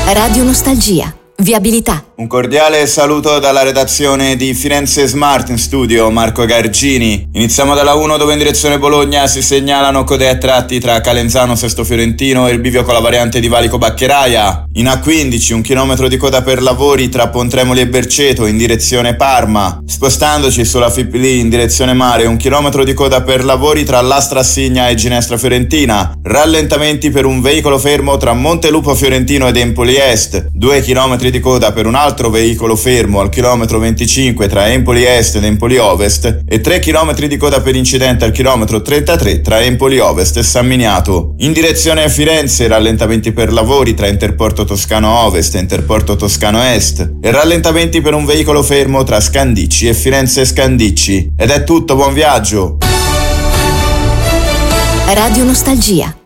Radio Nostalgia. Viabilità. Un cordiale saluto dalla redazione di Firenze Smart, in studio Marco Gargini. Iniziamo dalla 1 dove in direzione Bologna si segnalano code a tratti tra Calenzano Sesto Fiorentino e il bivio con la variante di Valico Baccheraia. In A15 un chilometro di coda per lavori tra Pontremoli e Berceto in direzione Parma. Spostandoci sulla FIPLI in direzione mare, un chilometro di coda per lavori tra Lastra Assigna e Ginestra Fiorentina. Rallentamenti per un veicolo fermo tra Montelupo Fiorentino ed Empoli Est. 2 chilometri di coda per un altro veicolo fermo al chilometro 25 tra Empoli Est ed Empoli Ovest e 3 chilometri di coda per incidente al chilometro 33 tra Empoli Ovest e San Miniato. In direzione Firenze, rallentamenti per lavori tra Interporto Toscano Ovest e Interporto Toscano Est e rallentamenti per un veicolo fermo tra Scandicci e Firenze Scandicci. Ed è tutto, buon viaggio! Radio Nostalgia.